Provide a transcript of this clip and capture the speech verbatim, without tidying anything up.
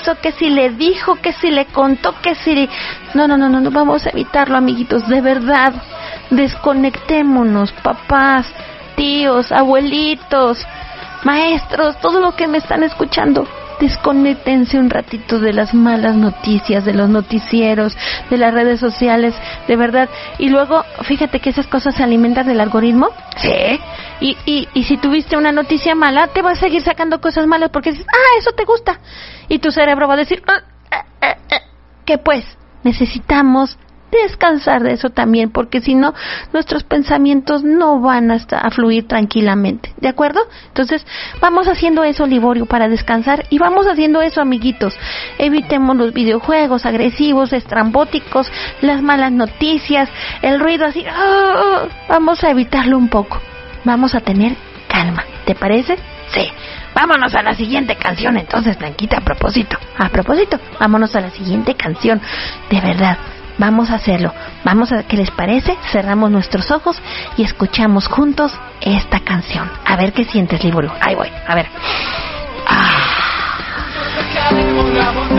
hizo, que si le dijo, que si le contó, que si... No, no, no, no, no, vamos a evitarlo, amiguitos, de verdad. Desconectémonos, papás, tíos, abuelitos, maestros, todo lo que me están escuchando. Desconéctense un ratito de las malas noticias, de los noticieros, de las redes sociales, de verdad. Y luego, fíjate que esas cosas se alimentan del algoritmo. Sí. Y, y, y si tuviste una noticia mala, te va a seguir sacando cosas malas porque dices, ah, eso te gusta. Y tu cerebro va a decir, ah, ah, ah, ah. que pues necesitamos descansar de eso también, porque si no, nuestros pensamientos no van hasta a fluir tranquilamente, ¿de acuerdo? Entonces, vamos haciendo eso, Liborio, para descansar, y vamos haciendo eso, amiguitos. Evitemos los videojuegos agresivos, estrambóticos, las malas noticias, el ruido así, ¡oh! Vamos a evitarlo un poco. Vamos a tener calma, ¿te parece? Sí. Vámonos a la siguiente canción, entonces, Blanquita, a propósito. A propósito, vámonos a la siguiente canción, de verdad. Vamos a hacerlo. Vamos a, ¿qué les parece? Cerramos nuestros ojos y escuchamos juntos esta canción. A ver qué sientes, Liborio. Ahí voy, a ver. Ah.